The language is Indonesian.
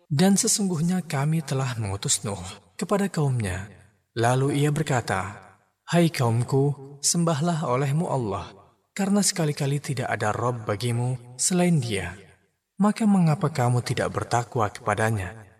Dan sesungguhnya kami telah mengutus Nuh kepada kaumnya. Lalu ia berkata, "Hai kaumku, sembahlah olehmu Allah, karena sekali-kali tidak ada Rabb bagimu selain Dia. Maka mengapa kamu tidak bertakwa kepadanya?